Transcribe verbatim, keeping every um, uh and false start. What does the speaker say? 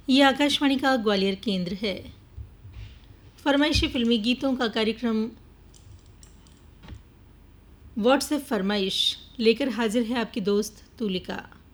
ये आकाशवाणी का ग्वालियर केंद्र है। फरमाइशी फिल्मी गीतों का कार्यक्रम व्हाट्सएप फरमाइश लेकर हाजिर है आपकी दोस्त तुलिका।